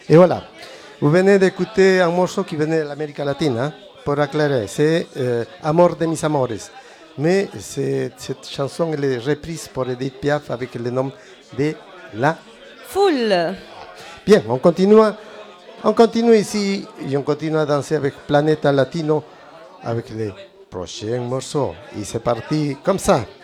Et voilà, vous venez d'écouter un morceau qui venait de l'Amérique latine, hein, pour aclarer, c'est Amor de mis amores. Mais cette chanson, elle est reprise pour Edith Piaf avec le nom de La Foule. Bien, on continue ici et on continue à danser avec Planeta Latino avec les prochains morceaux. Et c'est parti comme ça.